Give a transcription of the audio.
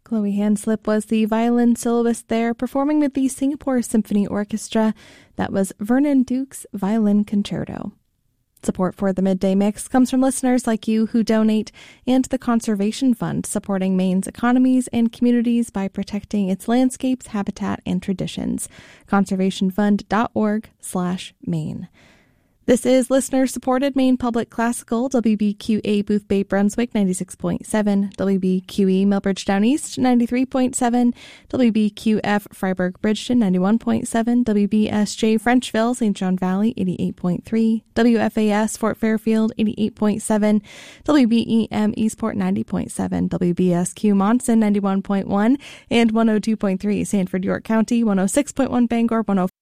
Chloe Hanslip was the violin soloist there, performing with the Singapore Symphony Orchestra. That was Vernon Duke's Violin Concerto. Support for the Midday Mix comes from listeners like you who donate, and the Conservation Fund, supporting Maine's economies and communities by protecting its landscapes, habitat, and traditions. conservationfund.org/Maine. This is listener-supported Maine Public Classical, WBQA Booth Bay Brunswick 96.7, WBQE Millbridge Down East 93.7, WBQF Freiburg Bridgeton 91.7, WBSJ Frenchville St. John Valley 88.3, WFAS Fort Fairfield 88.7, WBEM Eastport 90.7, WBSQ Monson 91.1, and 102.3 Sanford York County, 106.1 Bangor,